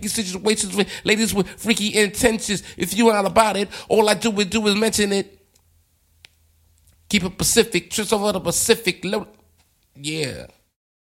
freaky situations with ladies with freaky intentions. If you not about it, all I do is mention it. Keep it Pacific, trips over the Pacific. Yeah.